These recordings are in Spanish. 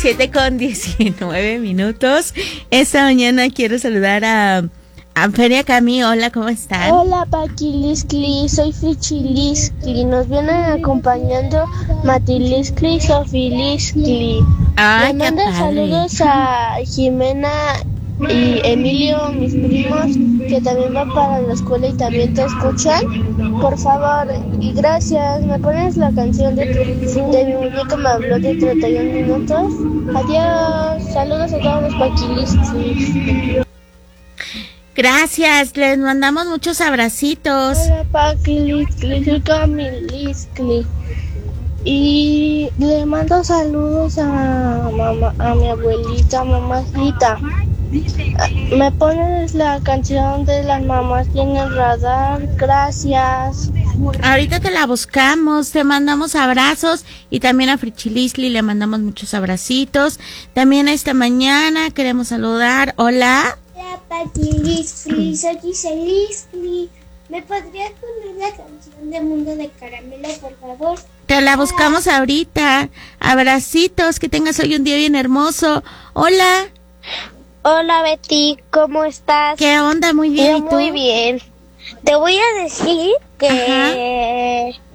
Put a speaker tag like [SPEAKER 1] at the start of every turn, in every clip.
[SPEAKER 1] 7:19. Esta mañana quiero saludar a Feria Cami. Hola, ¿cómo están?
[SPEAKER 2] Hola, Paquiliscli, soy Frichiliscli. Nos vienen acompañando Matiliscli y Sofiliscli.
[SPEAKER 1] Ay,
[SPEAKER 2] Le mando saludos a Jimena y Emilio, mis primos, que también van para la escuela y también te escuchan. Por favor, y gracias. ¿Me pones la canción de mi muñeco me habló de 31 minutos? Adiós. Saludos a todos los Paquiliscli.
[SPEAKER 1] Gracias, les mandamos muchos abracitos.
[SPEAKER 2] Hola, Paquiliscli, soy Camiliscli. Y le mando saludos a mamá, a mi abuelita, mamacita. ¿Me pones la canción de las mamás en el radar? Gracias.
[SPEAKER 1] Ahorita te la buscamos, te mandamos abrazos y también a Frichilisli le mandamos muchos abracitos. También esta mañana queremos saludar. Hola.
[SPEAKER 3] Hola, Paquiliscli, soy Giseliscli. ¿Me podrías poner la canción de Mundo de Caramelo, por favor?
[SPEAKER 1] Te la buscamos ahorita. Abracitos, que tengas hoy un día bien hermoso. Hola.
[SPEAKER 2] Hola, Betty, ¿cómo estás?
[SPEAKER 1] ¿Qué onda? Muy bien, ¿y tú?
[SPEAKER 2] Muy bien. Te voy a decir que...
[SPEAKER 1] Ajá.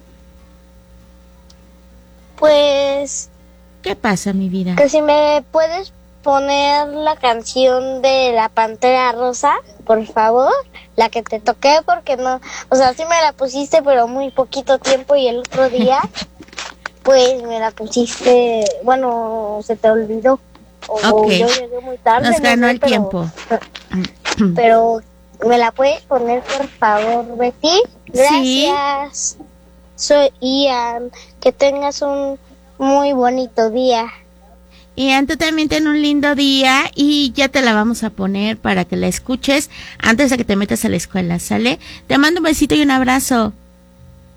[SPEAKER 2] Pues...
[SPEAKER 1] ¿Qué pasa, mi vida?
[SPEAKER 2] Que si me puedes poner la canción de la Pantera Rosa, por favor, la que te toqué, porque no, o sea, sí me la pusiste, pero muy poquito tiempo, y el otro día, pues me la pusiste, bueno, se te olvidó, o yo llegué muy tarde.
[SPEAKER 1] Nos ganó el
[SPEAKER 2] pero,
[SPEAKER 1] tiempo.
[SPEAKER 2] Pero, ¿me la puedes poner, por favor, Betty? Gracias. Sí. Soy Ian, que tengas un muy bonito día.
[SPEAKER 1] Ian, tú también ten un lindo día y ya te la vamos a poner para que la escuches antes de que te metas a la escuela, ¿sale? Te mando un besito y un abrazo.